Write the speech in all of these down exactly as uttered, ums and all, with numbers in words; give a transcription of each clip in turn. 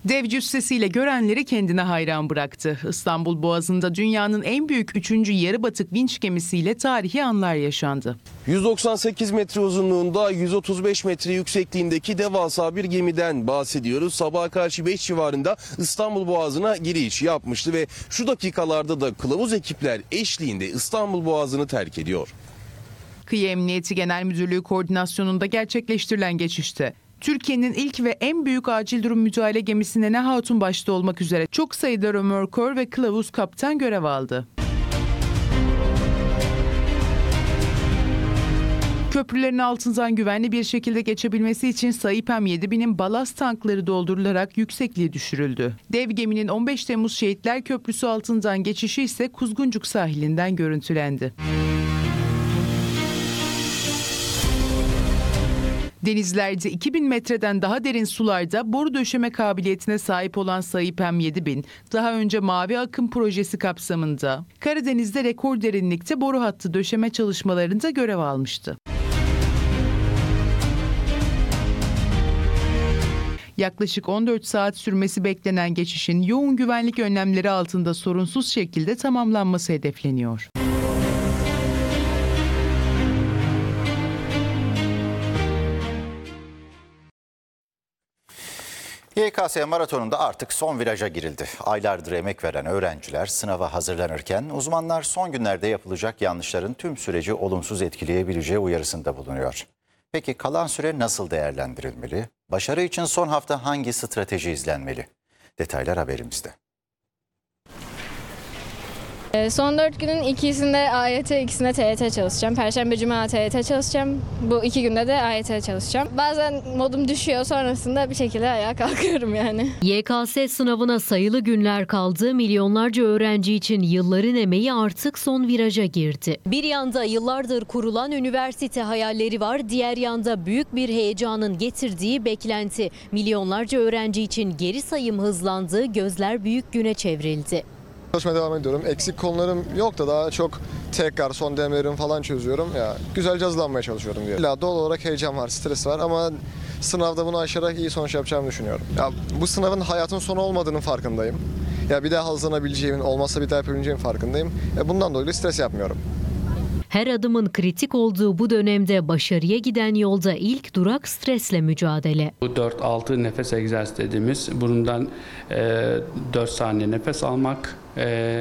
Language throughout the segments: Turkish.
Dev cüssesiyle görenleri kendine hayran bıraktı. İstanbul Boğazı'nda dünyanın en büyük üçüncü yarı batık vinç gemisiyle tarihi anlar yaşandı. yüz doksan sekiz metre uzunluğunda, yüz otuz beş metre yüksekliğindeki devasa bir gemiden bahsediyoruz. Sabaha karşı beş civarında İstanbul Boğazı'na giriş yapmıştı ve şu dakikalarda da kılavuz ekipler eşliğinde İstanbul Boğazı'nı terk ediyor. Kıyı Emniyeti Genel Müdürlüğü koordinasyonunda gerçekleştirilen geçişte Türkiye'nin ilk ve en büyük acil durum müdahale gemisi Nene Hatun başta olmak üzere çok sayıda römorkör ve kılavuz kaptan görev aldı. Köprülerin altından güvenli bir şekilde geçebilmesi için Saipem yedi binin balast tankları doldurularak yüksekliğe düşürüldü. Dev geminin on beş Temmuz Şehitler Köprüsü altından geçişi ise Kuzguncuk sahilinden görüntülendi. Denizlerde iki bin metreden daha derin sularda boru döşeme kabiliyetine sahip olan Saipem yedi bin, daha önce Mavi Akım projesi kapsamında Karadeniz'de rekor derinlikte boru hattı döşeme çalışmalarında görev almıştı. Yaklaşık on dört saat sürmesi beklenen geçişin yoğun güvenlik önlemleri altında sorunsuz şekilde tamamlanması hedefleniyor. Y K S maratonunda artık son viraja girildi. Aylardır emek veren öğrenciler sınava hazırlanırken uzmanlar son günlerde yapılacak yanlışların tüm süreci olumsuz etkileyebileceği uyarısında bulunuyor. Peki kalan süre nasıl değerlendirilmeli? Başarı için son hafta hangi strateji izlenmeli? Detaylar haberimizde. Son dört günün ikisinde A Y T, ikisinde T Y T çalışacağım. Perşembe, Cuma T Y T çalışacağım. Bu iki günde de A Y T çalışacağım. Bazen modum düşüyor, sonrasında bir şekilde ayağa kalkıyorum yani. Y K S sınavına sayılı günler kaldı. Milyonlarca öğrenci için yılların emeği artık son viraja girdi. Bir yanda yıllardır kurulan üniversite hayalleri var. Diğer yanda büyük bir heyecanın getirdiği beklenti. Milyonlarca öğrenci için geri sayım hızlandı. Gözler büyük güne çevrildi. Çalışmaya devam ediyorum. Eksik konularım yok da daha çok tekrar son denemelerim falan çözüyorum. Ya güzelce hazırlanmaya çalışıyorum diye. İlla doğal olarak heyecan var, stres var ama sınavda bunu aşarak iyi sonuç yapacağımı düşünüyorum. Ya bu sınavın hayatın sonu olmadığının farkındayım. Ya bir daha hazırlanabileceğimin, olmazsa bir daha yapabileceğimin farkındayım. Ya bundan dolayı stres yapmıyorum. Her adımın kritik olduğu bu dönemde başarıya giden yolda ilk durak stresle mücadele. Bu dört altı nefes egzersizi dediğimiz burundan e, dört saniye nefes almak, e,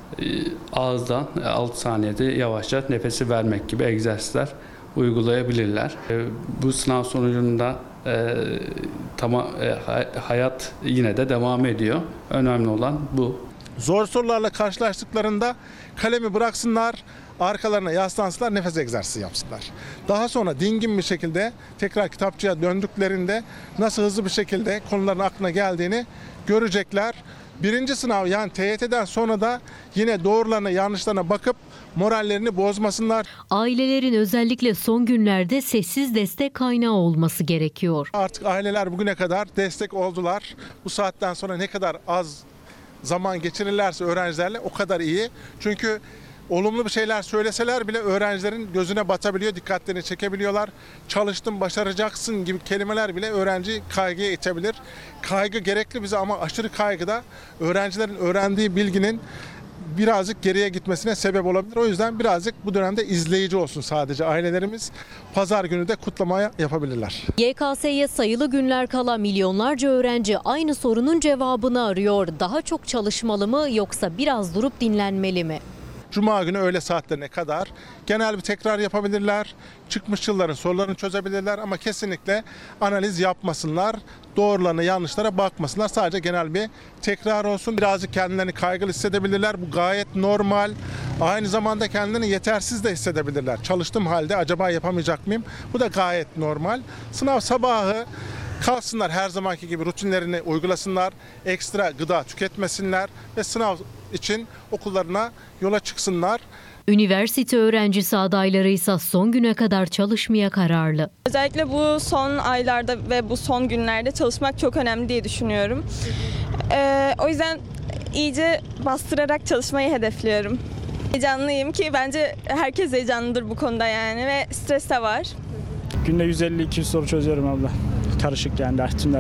ağızdan altı saniyede yavaşça nefesi vermek gibi egzersizler uygulayabilirler. E, bu sınav sonucunda e, tamam e, hayat yine de devam ediyor. Önemli olan bu. Zor sorularla karşılaştıklarında kalemi bıraksınlar, arkalarına yaslansınlar, nefes egzersizi yapsınlar. Daha sonra dingin bir şekilde tekrar kitapçıya döndüklerinde nasıl hızlı bir şekilde konuların aklına geldiğini görecekler. Birinci sınav yani T Y T'den sonra da yine doğrularına yanlışlarına bakıp morallerini bozmasınlar. Ailelerin özellikle son günlerde sessiz destek kaynağı olması gerekiyor. Artık aileler bugüne kadar destek oldular. Bu saatten sonra ne kadar az zaman geçirirlerse öğrencilerle o kadar iyi. Çünkü olumlu bir şeyler söyleseler bile öğrencilerin gözüne batabiliyor, dikkatlerini çekebiliyorlar. Çalıştın, başaracaksın gibi kelimeler bile öğrenci kaygıya itebilir. Kaygı gerekli bize ama aşırı kaygı da öğrencilerin öğrendiği bilginin birazcık geriye gitmesine sebep olabilir. O yüzden birazcık bu dönemde izleyici olsun sadece ailelerimiz. Pazar günü de kutlamaya yapabilirler. Y K S'ye sayılı günler kala milyonlarca öğrenci aynı sorunun cevabını arıyor. Daha çok çalışmalı mı yoksa biraz durup dinlenmeli mi? Cuma günü öğle saatlerine kadar genel bir tekrar yapabilirler. Çıkmış yılların sorularını çözebilirler ama kesinlikle analiz yapmasınlar. Doğrularına yanlışlara bakmasınlar. Sadece genel bir tekrar olsun. Birazcık kendilerini kaygılı hissedebilirler. Bu gayet normal. Aynı zamanda kendilerini yetersiz de hissedebilirler. Çalıştığım halde acaba yapamayacak mıyım? Bu da gayet normal. Sınav sabahı kalsınlar, her zamanki gibi rutinlerini uygulasınlar. Ekstra gıda tüketmesinler ve sınav için okullarına yola çıksınlar. Üniversite öğrencisi adayları ise son güne kadar çalışmaya kararlı. Özellikle bu son aylarda ve bu son günlerde çalışmak çok önemli diye düşünüyorum. Ee, o yüzden iyice bastırarak çalışmayı hedefliyorum. Heyecanlıyım ki bence herkes heyecanlıdır bu konuda yani ve stres de var. Günde yüz elli iki yüz soru çözüyorum abla. Karışık yani tüm